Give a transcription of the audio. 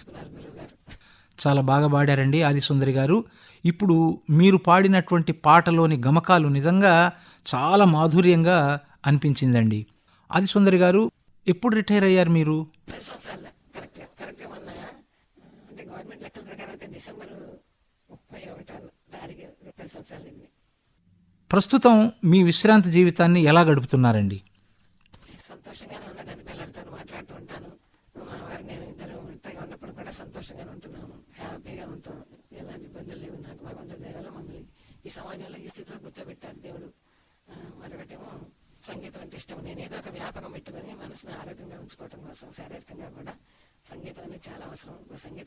మెచ్చుకున్నారు గురువుగారు. చాలా బాగా పాడారండి ఆదిసుందరి గారు. ఇప్పుడు మీరు పాడినటువంటి పాటలోని గమకాలు నిజంగా చాలా మాధుర్యంగా అనిపించిందండి. ఆదిసుందరి గారు, ఎప్పుడు రిటైర్ అయ్యారు మీరు? 10 సంవత్సరాలు కరెక్ట్గా మొన్న అంటే గవర్నమెంట్ లెక్కల ప్రకారం అయితే డిసెంబర్ 31వ తారీఖు 10 సంవత్సరాలు అయింది. ప్రస్తుతం మీ విశ్రాంతి జీవితాన్ని ఎలా గడుపుతున్నారండి? సంతోషంగానే ఉన్నదాన్ని పిల్లలతో మాట్లాడుతూ ఉంటాను. మా వారు నేను ఇద్దరు ఒంటరిగా ఉన్నప్పుడు కూడా సంతోషంగానే ఉంటున్నాము, హ్యాపీగా ఉంటాం. ఎలాంటి ఇబ్బందులు లేవు. నాకు భగవంతుడి దయ వల్ల మమ్మల్ని ఈ సమాజంలో ఈ స్థితిలో కూర్చోబెట్టాడు దేవుడు. మరొకటేమో సంగీతం అంటే ఇష్టం. నేను ఏదో ఒక వ్యాపకం పెట్టుకొని మనసును ఆరోగ్యంగా ఉంచుకోవడం కోసం శారీరకంగా కూడా సంగీతం అనేది చాలా అవసరం. ఇప్పుడు సంగీతం